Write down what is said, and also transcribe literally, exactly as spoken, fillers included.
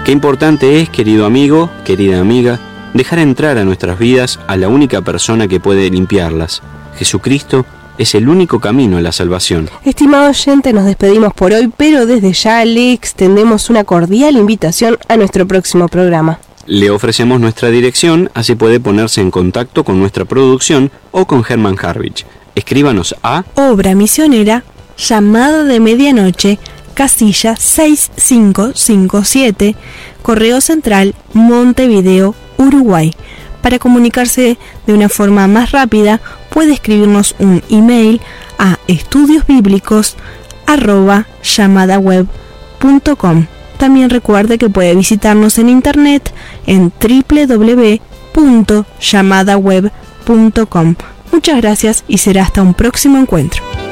Qué importante es, querido amigo, querida amiga, dejar entrar a nuestras vidas a la única persona que puede limpiarlas. Jesucristo es el único camino a la salvación. Estimado oyente, nos despedimos por hoy, pero desde ya le extendemos una cordial invitación a nuestro próximo programa. Le ofrecemos nuestra dirección, así puede ponerse en contacto con nuestra producción o con Herman Harwich. Escríbanos a Obra Misionera, Llamada de Medianoche, casilla seis cinco cinco siete, Correo Central, Montevideo, Uruguay. Para comunicarse de una forma más rápida, puede escribirnos un email a estudiosbíblicos arroba llamadaweb punto com. También recuerde que puede visitarnos en internet en doble u doble u doble u punto llamadaweb punto com. Muchas gracias y será hasta un próximo encuentro.